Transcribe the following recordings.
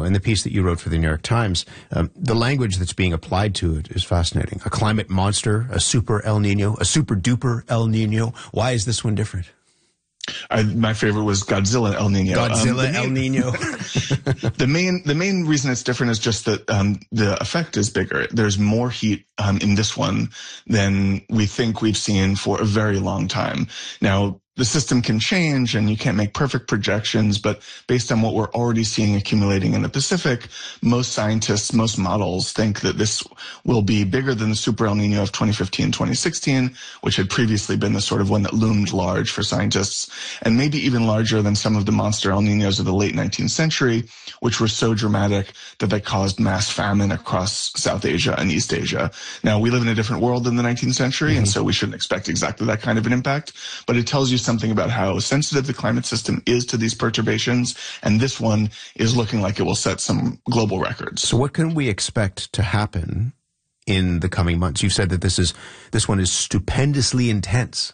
in the piece that you wrote for the New York Times, the language that's being applied to it is fascinating. A climate monster, a super El Nino, a super duper El Nino. Why is this one different? My favorite was Godzilla El Nino. Godzilla El Nino. The main reason it's different is just that the effect is bigger. There's more heat in this one than we think we've seen for a very long time. Now, the system can change and you can't make perfect projections, but based on what we're already seeing accumulating in the Pacific, most scientists, most models think that this will be bigger than the Super El Nino of 2015, 2016, which had previously been the sort of one that loomed large for scientists, and maybe even larger than some of the monster El Ninos of the late 19th century, which were so dramatic that they caused mass famine across South Asia and East Asia. Now, we live in a different world than the 19th century, and so we shouldn't expect exactly that kind of an impact, but it tells you something about how sensitive the climate system is to these perturbations, and this one is looking like it will set some global records. So what can we expect to happen in the coming months? You've said that this one is stupendously intense.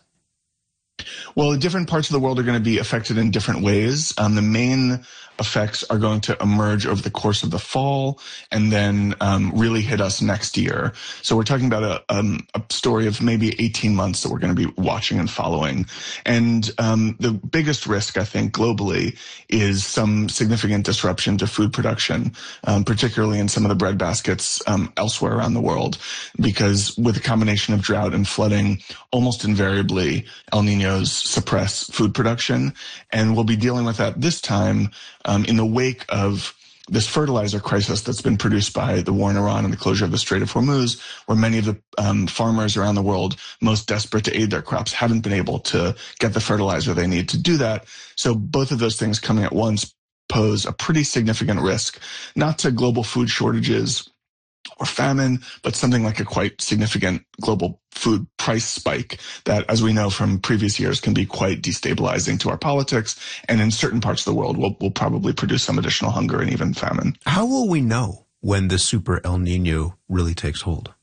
Well, different parts of the world are going to be affected in different ways. The main effects are going to emerge over the course of the fall and then really hit us next year. So we're talking about a story of maybe 18 months that we're going to be watching and following. And the biggest risk, I think, globally is some significant disruption to food production, particularly in some of the bread baskets elsewhere around the world, because with a combination of drought and flooding, almost invariably El Niños suppress food production. And we'll be dealing with that this time in the wake of this fertilizer crisis that's been produced by the war in Iran and the closure of the Strait of Hormuz, where many of the farmers around the world most desperate to aid their crops haven't been able to get the fertilizer they need to do that. So both of those things coming at once pose a pretty significant risk, not to global food shortages or famine, but something like a quite significant global food price spike that, as we know from previous years, can be quite destabilizing to our politics, and in certain parts of the world will probably produce some additional hunger and even famine. How will we know when the Super El Nino really takes hold?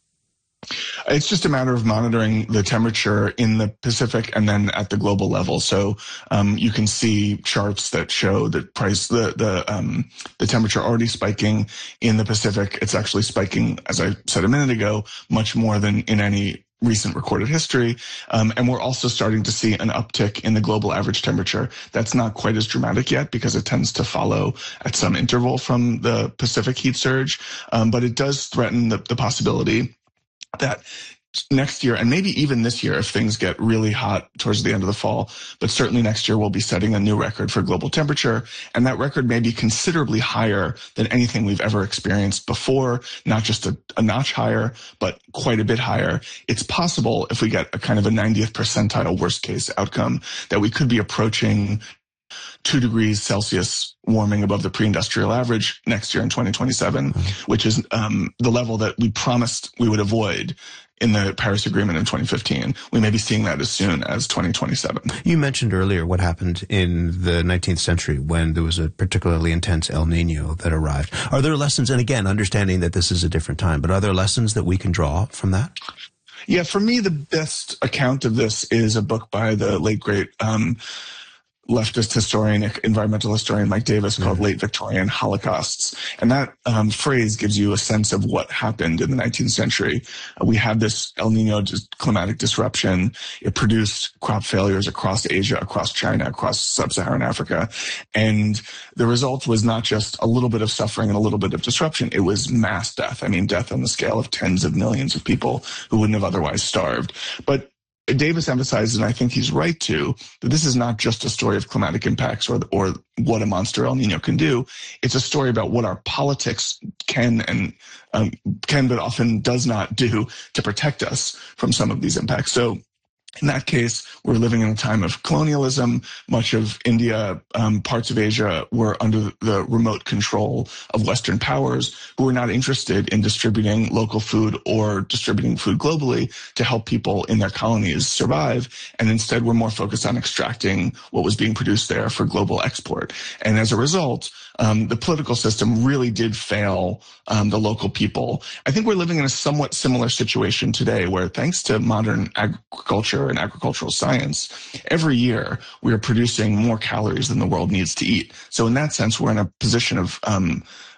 It's just a matter of monitoring the temperature in the Pacific and then at the global level. So you can see charts that show that the temperature already spiking in the Pacific. It's actually spiking, as I said a minute ago, much more than in any recent recorded history. And we're also starting to see an uptick in the global average temperature. That's not quite as dramatic yet because it tends to follow at some interval from the Pacific heat surge. But it does threaten the possibility that next year, and maybe even this year if things get really hot towards the end of the fall, but certainly next year we'll be setting a new record for global temperature, and that record may be considerably higher than anything we've ever experienced before, not just a notch higher, but quite a bit higher. It's possible, if we get a kind of a 90th percentile worst case outcome, that we could be approaching 2 degrees Celsius warming above the pre-industrial average next year in 2027, which is the level that we promised we would avoid in the Paris Agreement in 2015. We may be seeing that as soon as 2027. You mentioned earlier what happened in the 19th century when there was a particularly intense El Nino that arrived. Are there lessons, and again, understanding that this is a different time, but are there lessons that we can draw from that? Yeah, for me, the best account of this is a book by the late, great leftist historian, environmental historian Mike Davis called Late Victorian Holocausts. And that phrase gives you a sense of what happened in the 19th century. We had this El Nino climatic disruption. It produced crop failures across Asia, across China, across sub-Saharan Africa. And the result was not just a little bit of suffering and a little bit of disruption. It was mass death. I mean, death on the scale of tens of millions of people who wouldn't have otherwise starved. But Davis emphasizes, and I think he's right too, that this is not just a story of climatic impacts or what a monster El Nino can do. It's a story about what our politics can but often does not do to protect us from some of these impacts. So in that case, we're living in a time of colonialism. Much of India, parts of Asia were under the remote control of Western powers who were not interested in distributing local food or distributing food globally to help people in their colonies survive. And instead, we're more focused on extracting what was being produced there for global export. And as a result, the political system really did fail the local people. I think we're living in a somewhat similar situation today where, thanks to modern agriculture and agricultural science, every year we are producing more calories than the world needs to eat. So in that sense, we're in a position of